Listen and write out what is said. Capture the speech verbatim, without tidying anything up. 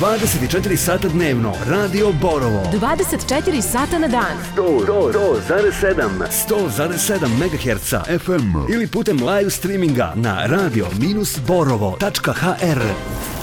dvadeset četiri sata dnevno. Radio Borovo. dvadeset četiri sata na dan. sto zarez sedam sto zarez sedam megaherca F M ili putem live streaminga na radio dash borovo tačka h r.